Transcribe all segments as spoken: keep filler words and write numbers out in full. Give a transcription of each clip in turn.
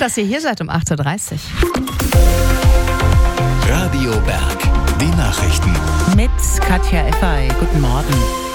dass ihr hier seid um acht Uhr dreißig. Radio Berg, die Nachrichten. Mit Katja Effey. Guten Morgen.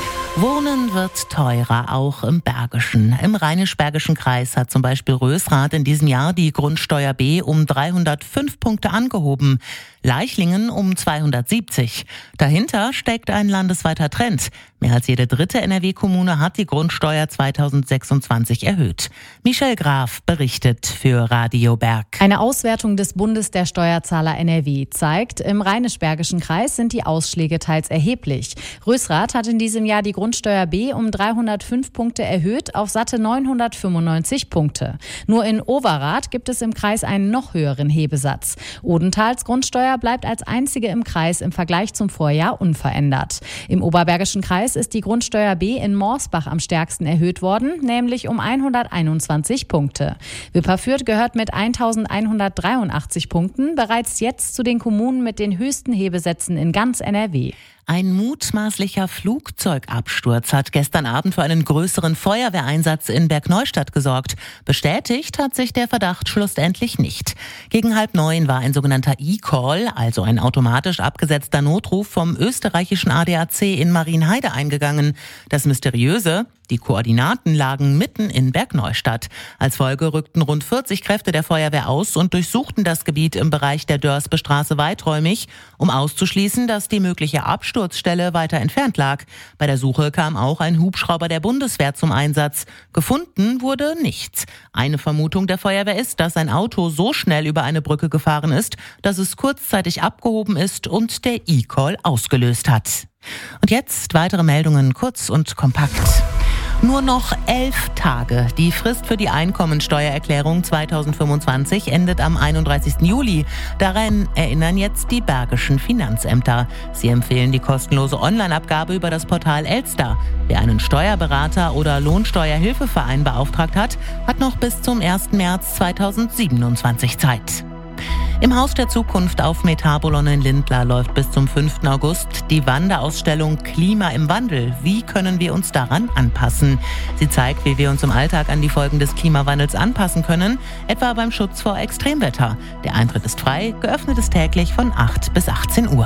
Wohnen wird teurer, auch im Bergischen. Im Rheinisch-Bergischen Kreis hat zum Beispiel Rösrath in diesem Jahr die Grundsteuer B um dreihundertfünf Punkte angehoben. Leichlingen um zweihundertsiebzig. Dahinter steckt ein landesweiter Trend. Mehr als jede dritte N R W-Kommune hat die Grundsteuer zweitausendsechsundzwanzig erhöht. Michelle Graf berichtet für Radio Berg. Eine Auswertung des Bundes der Steuerzahler N R W zeigt, im Rheinisch-Bergischen Kreis sind die Ausschläge teils erheblich. Rösrath hat in diesem Jahr die Grundsteuer B um dreihundertfünf Punkte erhöht auf satte neunhundertfünfundneunzig Punkte. Nur in Overath gibt es im Kreis einen noch höheren Hebesatz. Odentals Grundsteuer bleibt als einzige im Kreis im Vergleich zum Vorjahr unverändert. Im Oberbergischen Kreis ist die Grundsteuer B in Morsbach am stärksten erhöht worden, nämlich um hunderteinundzwanzig Punkte. Wipperfürth gehört mit eintausendeinhundertdreiundachtzig Punkten bereits jetzt zu den Kommunen mit den höchsten Hebesätzen in ganz N R W. Ein mutmaßlicher Flugzeugabsturz hat gestern Abend für einen größeren Feuerwehreinsatz in Bergneustadt gesorgt. Bestätigt hat sich der Verdacht schlussendlich nicht. Gegen halb neun war ein sogenannter E-Call, also ein automatisch abgesetzter Notruf vom österreichischen A D A C in Marienheide eingegangen. Das Mysteriöse: die Koordinaten lagen mitten in Bergneustadt. Als Folge rückten rund vierzig Kräfte der Feuerwehr aus und durchsuchten das Gebiet im Bereich der Dörsbestraße weiträumig, um auszuschließen, dass die mögliche Absturzstelle weiter entfernt lag. Bei der Suche kam auch ein Hubschrauber der Bundeswehr zum Einsatz. Gefunden wurde nichts. Eine Vermutung der Feuerwehr ist, dass ein Auto so schnell über eine Brücke gefahren ist, dass es kurzzeitig abgehoben ist und der E-Call ausgelöst hat. Und jetzt weitere Meldungen, kurz und kompakt. Nur noch elf Tage. Die Frist für die Einkommensteuererklärung zweitausendfünfundzwanzig endet am einunddreißigsten Juli. Daran erinnern jetzt die bergischen Finanzämter. Sie empfehlen die kostenlose Online-Abgabe über das Portal Elster. Wer einen Steuerberater oder Lohnsteuerhilfeverein beauftragt hat, hat noch bis zum ersten März zweitausendsiebenundzwanzig Zeit. Im Haus der Zukunft auf Metabolon in Lindlar läuft bis zum fünften August die Wanderausstellung Klima im Wandel. Wie können wir uns daran anpassen? Sie zeigt, wie wir uns im Alltag an die Folgen des Klimawandels anpassen können, etwa beim Schutz vor Extremwetter. Der Eintritt ist frei, geöffnet ist täglich von acht bis achtzehn Uhr.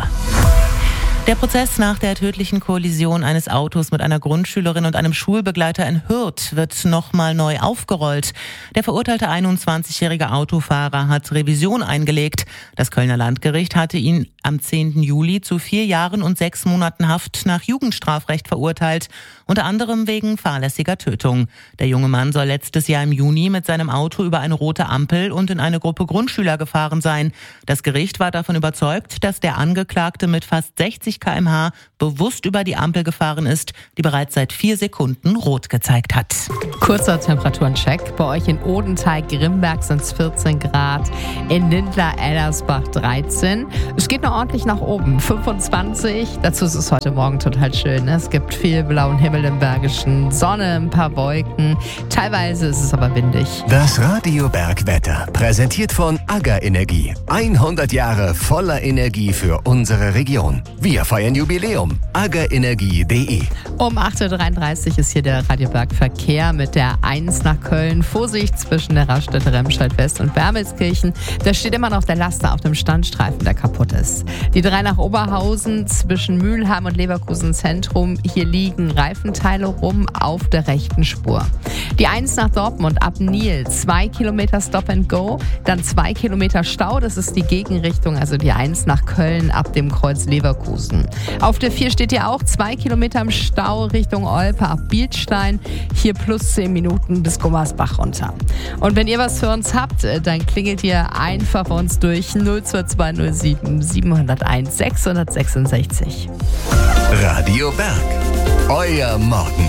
Der Prozess nach der tödlichen Kollision eines Autos mit einer Grundschülerin und einem Schulbegleiter in Hürth wird nochmal neu aufgerollt. Der verurteilte einundzwanzigjährige Autofahrer hat Revision eingelegt. Das Kölner Landgericht hatte ihn am zehnten Juli zu vier Jahren und sechs Monaten Haft nach Jugendstrafrecht verurteilt, unter anderem wegen fahrlässiger Tötung. Der junge Mann soll letztes Jahr im Juni mit seinem Auto über eine rote Ampel und in eine Gruppe Grundschüler gefahren sein. Das Gericht war davon überzeugt, dass der Angeklagte mit fast sechzig Kilometer pro Stunde bewusst über die Ampel gefahren ist, die bereits seit vier Sekunden rot gezeigt hat. Kurzer Temperaturencheck. Bei euch in Odenteig, Grimberg sind es vierzehn Grad, in Lindlar-Ellersbach dreizehn. Es geht noch ordentlich nach oben, fünfundzwanzig. Dazu ist es heute Morgen total schön. Es gibt viel blauen Himmel im Bergischen, Sonne, ein paar Wolken. Teilweise ist es aber windig. Das Radio Berg Wetter, präsentiert von AGA Energie. hundert Jahre voller Energie für unsere Region. Wir feiern Jubiläum. aga energie punkt de. Um acht Uhr dreiunddreißig ist hier der Radio Berg Verkehr mit der eins nach Köln. Vorsicht zwischen der Raststätte Remscheid West und Wermelskirchen. Da steht immer noch der Laster auf dem Standstreifen, der kaputt ist. Die drei nach Oberhausen zwischen Mülheim und Leverkusen Zentrum. Hier liegen Reifenteile rum auf der rechten Spur. Die eins nach Dortmund ab Nil. Zwei Kilometer Stop and Go. Dann zwei Kilometer Stau. Das ist die Gegenrichtung, also die eins nach Köln ab dem Kreuz Leverkusen. Auf der vier steht ja auch zwei Kilometer im Stau Richtung Olpe ab Bielstein. Hier plus zehn Minuten bis Gummersbach runter. Und wenn ihr was für uns habt, dann klingelt ihr einfach bei uns durch null zwei zwei null sieben sieben null eins sechs sechs sechs. Radio Berg, euer Morgen.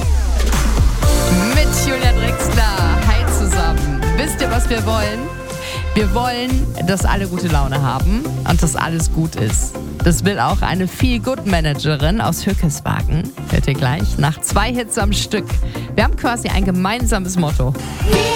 Mit Julia Drexler. Hi zusammen. Wisst ihr, was wir wollen? Wir wollen, dass alle gute Laune haben und dass alles gut ist. Das will auch eine Feel-Good-Managerin aus Hückeswagen. Hört ihr gleich nach zwei Hits am Stück. Wir haben quasi ein gemeinsames Motto.